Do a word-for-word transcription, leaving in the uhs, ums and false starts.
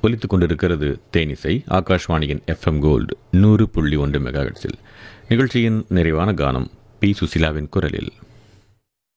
ஒலித்துக் கொண்டிருக்கிறது தேனிசை ஆகாஷ்வாணியின் எஃப்எம் கோல்டு நூறு புள்ளி ஒன்று மெகாஹெர்ட்ஸில். நிகழ்ச்சியின் நிறைவான கானம் பி சுசிலாவின் குரலில்.